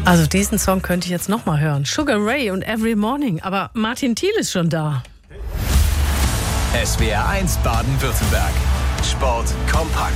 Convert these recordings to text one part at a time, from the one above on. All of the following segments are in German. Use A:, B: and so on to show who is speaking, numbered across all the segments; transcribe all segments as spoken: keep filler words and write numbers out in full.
A: Also diesen Song könnte ich jetzt nochmal hören. Sugar Ray und Every Morning. Aber Martin Thiel ist schon da.
B: S W R eins Baden-Württemberg. Sport kompakt.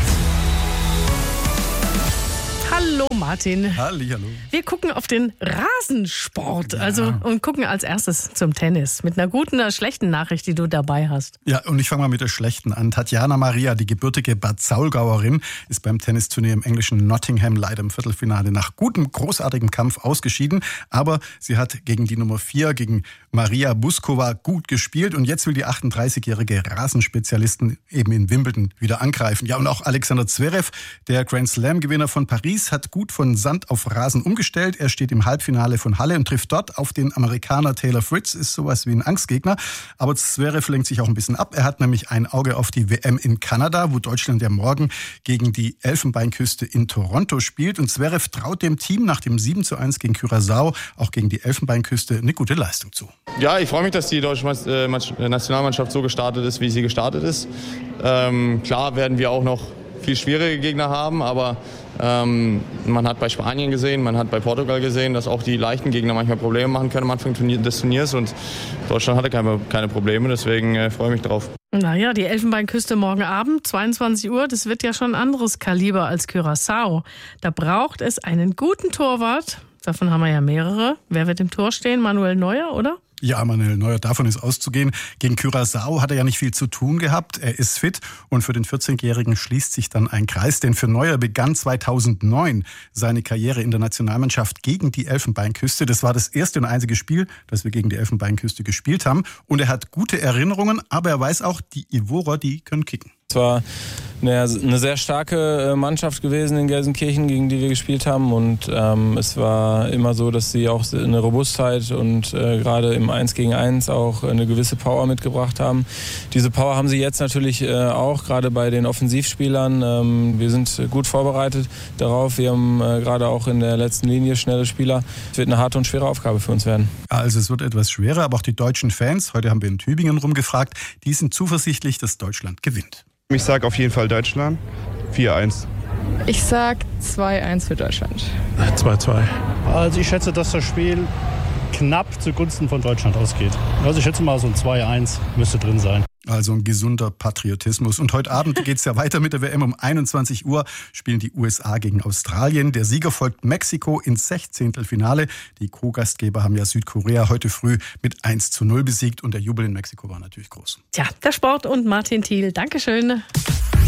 A: Hallo Martin.
C: Hallihallo.
A: Wir gucken auf den Rasensport, also und gucken als erstes zum Tennis mit einer guten, einer schlechten Nachricht, die du dabei hast.
C: Ja, und ich fange mal mit der schlechten an. Tatjana Maria, die gebürtige Bad Saulgauerin, ist beim Tennisturnier im englischen Nottingham leider im Viertelfinale nach gutem, großartigem Kampf ausgeschieden. Aber sie hat gegen die Nummer vier, gegen Maria Buskova, gut gespielt. Und jetzt will die achtunddreißigjährige Rasenspezialistin eben in Wimbledon wieder angreifen. Ja, und auch Alexander Zverev, der Grand Slam-Gewinner von Paris, hat gut von Sand auf Rasen umgestellt. Er steht im Halbfinale von Halle und trifft dort auf den Amerikaner Taylor Fritz. Ist sowas wie ein Angstgegner. Aber Zverev lenkt sich auch ein bisschen ab. Er hat nämlich ein Auge auf die W M in Kanada, wo Deutschland ja morgen gegen die Elfenbeinküste in Toronto spielt. Und Zverev traut dem Team nach dem sieben zu eins gegen Curaçao auch gegen die Elfenbeinküste eine gute Leistung zu.
D: Ja, ich freue mich, dass die deutsche Nationalmannschaft so gestartet ist, wie sie gestartet ist. Ähm, klar werden wir auch noch viel schwierige Gegner haben, aber ähm, man hat bei Spanien gesehen, man hat bei Portugal gesehen, dass auch die leichten Gegner manchmal Probleme machen können am Anfang des Turniers und Deutschland hatte keine, keine Probleme, deswegen äh, freue ich mich drauf.
A: Naja, die Elfenbeinküste morgen Abend, zweiundzwanzig Uhr, das wird ja schon ein anderes Kaliber als Curaçao. Da braucht es einen guten Torwart, davon haben wir ja mehrere. Wer wird im Tor stehen? Manuel Neuer, oder?
C: Ja, Manuel Neuer, davon ist auszugehen. Gegen Curaçao hat er ja nicht viel zu tun gehabt. Er ist fit und für den vierzehnjährigen schließt sich dann ein Kreis. Denn für Neuer begann zweitausendneun seine Karriere in der Nationalmannschaft gegen die Elfenbeinküste. Das war das erste und einzige Spiel, das wir gegen die Elfenbeinküste gespielt haben. Und er hat gute Erinnerungen, aber er weiß auch, die Ivorer, die können kicken.
E: Es war eine, eine sehr starke Mannschaft gewesen in Gelsenkirchen, gegen die wir gespielt haben. Und ähm, es war immer so, dass sie auch eine Robustheit und äh, gerade im eins gegen eins auch eine gewisse Power mitgebracht haben. Diese Power haben sie jetzt natürlich äh, auch, gerade bei den Offensivspielern. Ähm, wir sind gut vorbereitet darauf. Wir haben äh, gerade auch in der letzten Linie schnelle Spieler. Es wird eine harte und schwere Aufgabe für uns werden.
C: Also es wird etwas schwerer, aber auch die deutschen Fans, heute haben wir in Tübingen rumgefragt, die sind zuversichtlich, dass Deutschland gewinnt.
F: Ich sage auf jeden Fall Deutschland, vier eins.
G: Ich sag zwei eins für Deutschland.
H: zwei zwei.
I: Also ich schätze, dass das Spiel knapp zugunsten von Deutschland ausgeht. Also ich schätze mal so ein zwei eins müsste drin sein.
C: Also ein gesunder Patriotismus. Und heute Abend geht's ja weiter mit der W M. Um einundzwanzig Uhr spielen die U S A gegen Australien. Der Sieger folgt Mexiko ins Sechzehntelfinale. Die Co-Gastgeber haben ja Südkorea heute früh mit eins zu null besiegt und der Jubel in Mexiko war natürlich groß.
A: Tja, der Sport und Martin Thiel. Dankeschön.